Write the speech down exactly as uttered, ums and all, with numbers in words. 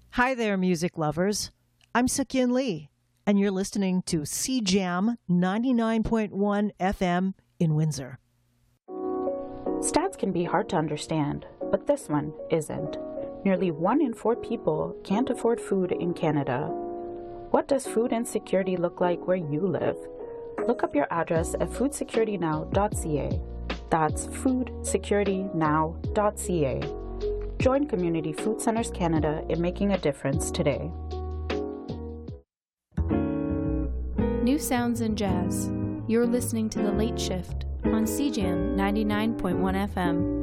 Hi there, music lovers. I'm Suk-Yin Lee, and you're listening to C Jam ninety-nine point one F M in Windsor. Stats can be hard to understand, but this one isn't. Nearly one in four people can't afford food in Canada. What does food insecurity look like where you live? Look up your address at food security now dot c a. That's food security now dot c a. Join Community Food Centres Canada in making a difference today. New sounds in jazz. You're listening to The Late Shift on C Jam ninety-nine point one F M.